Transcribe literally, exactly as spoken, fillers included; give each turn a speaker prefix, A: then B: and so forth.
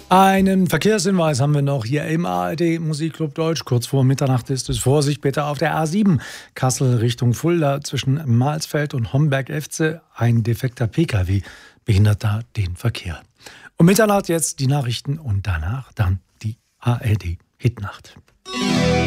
A: Einen Verkehrshinweis haben wir noch hier im A R D Musikclub Deutsch. Kurz vor Mitternacht ist es. Vorsicht bitte auf der A sieben Kassel Richtung Fulda zwischen Mahlsfeld und Homberg-Efze. Ein defekter P K W behindert da den Verkehr. Um Mitternacht jetzt die Nachrichten und danach dann die A R D Hitnacht.